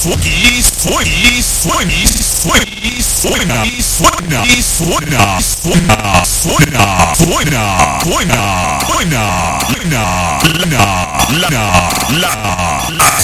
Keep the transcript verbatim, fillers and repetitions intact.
y suena, y suena, y suena, y suena, y suena, y suena, suena, suena, suena, suena, suena, suena, la, la, la, la.